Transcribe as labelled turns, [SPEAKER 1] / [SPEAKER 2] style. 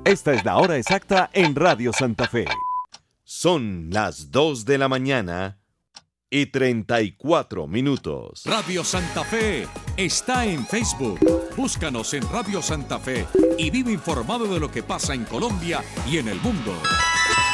[SPEAKER 1] Esta es la hora exacta en Radio Santa Fe.
[SPEAKER 2] Son las 2 de la mañana y 34 minutos.
[SPEAKER 3] Radio Santa Fe está en Facebook. Búscanos en Radio Santa Fe y vive informado de lo que pasa en Colombia y en el mundo.